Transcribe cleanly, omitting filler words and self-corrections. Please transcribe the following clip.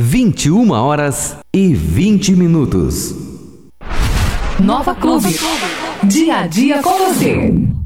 21h20. Nova Clube. Dia a dia com você.